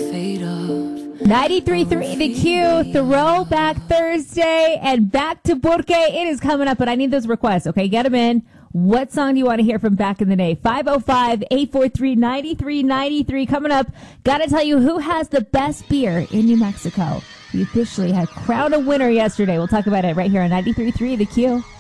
fade off. 93.3 The Q, Throwback Thursday, and Back to Porque. It is coming up, but I need those requests, okay? Get them in. What song do you want to hear from back in the day? 505-843-9393. Coming up, got to tell you who has the best beer in New Mexico. We officially had crowned a winner yesterday. We'll talk about it right here on 93.3 The Q.